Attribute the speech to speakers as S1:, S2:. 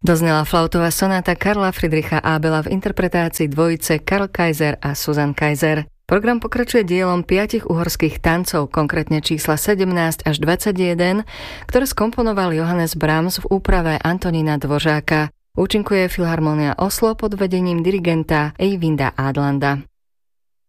S1: Doznela flautová sonáta Karla Friedricha Abela v interpretácii dvojice Karl Kaiser a Susan Kaiser. Program pokračuje dielom 5 uhorských tancov, konkrétne čísla 17 až 21, ktoré skomponoval Johannes Brahms v úprave Antonína Dvořáka. Účinkuje Filharmónia Oslo pod vedením dirigenta Eyvinda Adlanda.